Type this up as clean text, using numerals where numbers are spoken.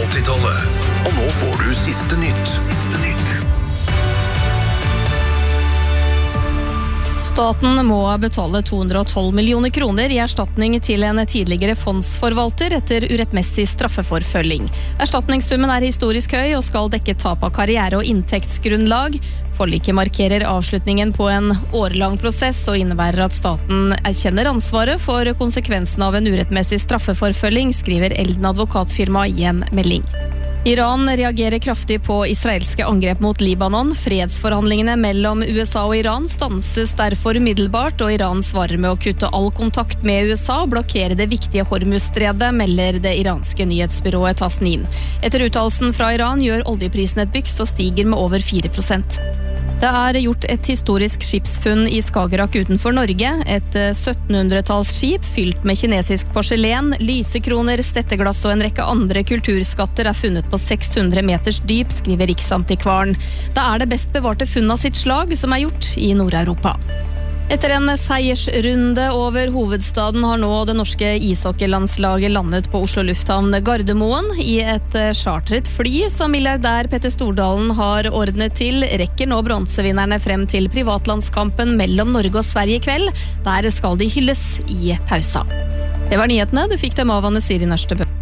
80-tallet. Og nå får du siste nytt. Staten må betale 212 millioner kroner i erstatning til en tidligere fondsforvalter etter urettmessig straffeforfølging. Erstatningssummen er historisk høy og skal dekke tap av karriere og inntektsgrunnlag. Forliket markerer avslutningen på en årelang prosess og innebærer at staten erkjenner ansvaret for konsekvensen av en urettmessig straffeforfølging, skriver Elden advokatfirma i en melding. Iran reagerer kraftig på israelske angrep mot Libanon. Fredsforhandlingene mellom USA og Iran stanses derfor umiddelbart, og Iran svarer med å kutte all kontakt med USA og blokkere det viktige Hormuzstredet, melder det iranske nyhetsbyrået Tasnim. Etter uttalelsen fra Iran gjør oljeprisen et byks og stiger med over 4%. Det er gjort et historisk skipsfunn i Skagerrak utenfor Norge. Et 1700-tallsskip fylt med kinesisk porselen, lysekroner, stetteglass og en rekke andre kulturskatter er funnet på 600 meters dyp, skriver Riksantikvaren. Det er det best bevarte funn av sitt slag som er gjort i Nord-Europa. Etter en seiersrunde over hovedstaden har nå det norske ishockeylandslaget landet på Oslo lufthavn Gardermoen. I et chartret fly som milliardær Petter Stordalen har ordnet til, rekker nå bronsevinnerne frem til privatlandskampen mellom Norge og Sverige i kveld. Der skal de hylles i pausa. Det var nyhetene. Du fikk dem av Anne Siri Nørstebø.